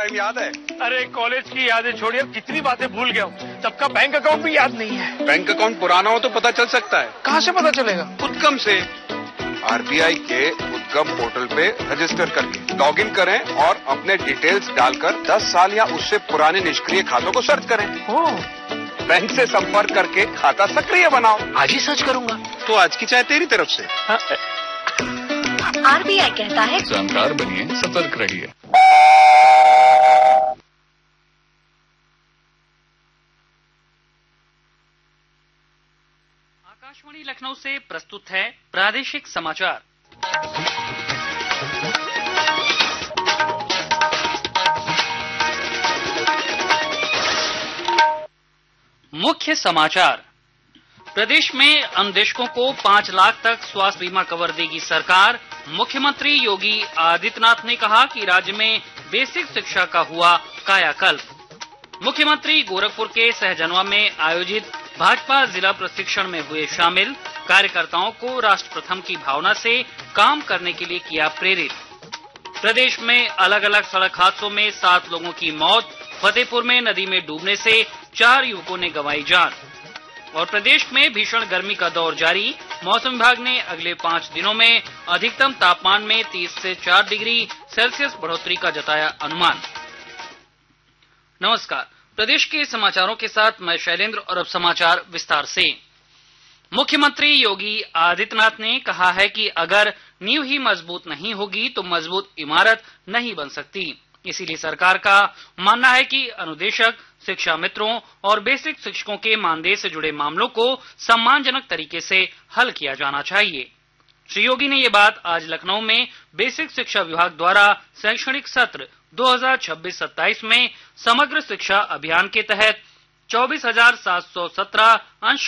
Time याद है? अरे कॉलेज की यादें छोड़िए, कितनी बातें भूल गया हूँ। सबका बैंक अकाउंट भी याद नहीं है। बैंक अकाउंट पुराना हो तो पता चल सकता है। कहाँ से पता चलेगा? उद्गम से। आरबीआई के उद्गम पोर्टल पे रजिस्टर करके लॉग इन करें और अपने डिटेल्स डालकर 10 साल या उससे पुराने निष्क्रिय खातों को सर्च करें। बैंक से संपर्क करके खाता सक्रिय बनाओ। आज ही सर्च करूंगा। तो आज की चाय तेरी तरफ से। आरबीआई कहता है जानकार बनिए, सतर्क रहिए। आकाशवाणी लखनऊ से प्रस्तुत है प्रादेशिक समाचार। मुख्य समाचार। प्रदेश में अन्वेषकों को 5 लाख तक स्वास्थ्य बीमा कवर देगी सरकार। मुख्यमंत्री योगी आदित्यनाथ ने कहा कि राज्य में बेसिक शिक्षा का हुआ कायाकल्प। मुख्यमंत्री गोरखपुर के सहजनवा में आयोजित भाजपा जिला प्रशिक्षण में हुए शामिल। कार्यकर्ताओं को राष्ट्र प्रथम की भावना से काम करने के लिए किया प्रेरित। प्रदेश में अलग अलग सड़क हादसों में 7 लोगों की मौत। फतेहपुर में नदी में डूबने से 4 युवकों ने गंवाई जान। और प्रदेश में भीषण गर्मी का दौर जारी। मौसम विभाग ने अगले 5 दिनों में अधिकतम तापमान में 30 से 4 डिग्री सेल्सियस बढ़ोतरी का जताया अनुमान। नमस्कार, प्रदेश के समाचारों के साथ मैं शैलेंद्र और अब समाचार विस्तार से। मुख्यमंत्री योगी आदित्यनाथ ने कहा है कि अगर नींव ही मजबूत नहीं होगी तो मजबूत इमारत नहीं बन सकती। इसीलिए सरकार का मानना है कि अनुदेशक, शिक्षा मित्रों और बेसिक शिक्षकों के मानदेय से जुड़े मामलों को सम्मानजनक तरीके से हल किया जाना चाहिए। श्री योगी ने ये बात आज लखनऊ में बेसिक शिक्षा विभाग द्वारा शैक्षणिक सत्र 2026-27 में समग्र शिक्षा अभियान के तहत 24,717 अंश